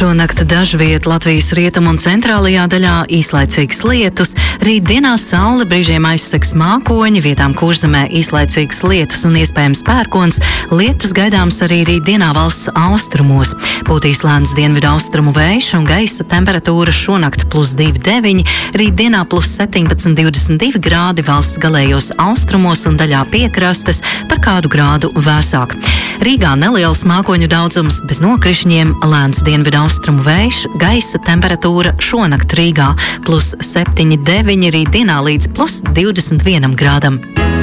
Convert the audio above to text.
Šonakt dažviet Latvijas rietumu un centrālajā daļā īslaicīgs lietus, rīt dienā saule brīžiem aizsegs mākoņi, vietām Kurzemē īslaicīgs lietus un iespējams pērkons, lietus gaidāms arī rīt dienā valsts austrumos. Pūtīs lēns dienvidu austrumu vējš un gaisa temperatūra šonakt +2,9, rīt dienā +17,22 grādi valsts galējos austrumos un daļā piekrastes, par kādu grādu vēsāk. Rīgā neliels mākoņu daudzums bez nokrišņiem, lēns dienvidu austrumu vējš, gaisa temperatūra šonakt Rīgā +7,9, rīt dienā līdz +21 grādam.